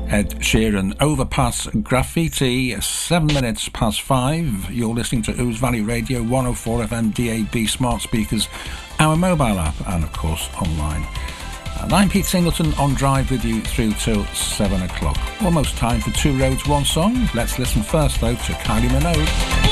Ed Sheeran, Overpass Graffiti, 7 minutes past 5. You're listening to Ouse Valley Radio, 104 FM DAB smart speakers, our mobile app, and of course online. And I'm Pete Singleton on Drive with you through till 7 o'clock. Almost time for Two Roads, One Song. Let's listen first though to Kylie Minogue.